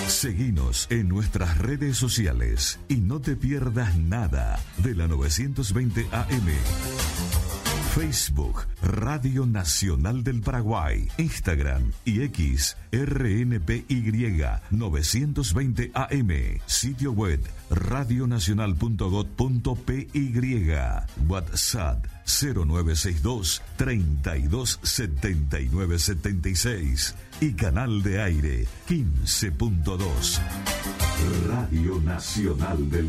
Seguinos en nuestras redes sociales y no te pierdas nada de la 920 AM. Facebook, Radio Nacional del Paraguay, Instagram y X, RNPY 920 AM, sitio web radionacional.gov.py, WhatsApp 0962 327976 y canal de aire 15.2. Radio Nacional del